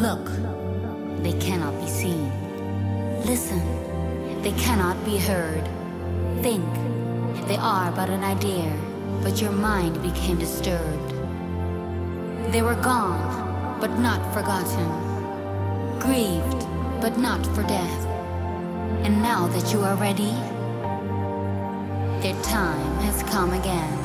Look, they cannot be seen. Listen, they cannot be heard. Think, they are but an idea, but your mind became disturbed. They were gone, but not forgotten. Grieved, but not for death. And now that you are ready, their time has come again.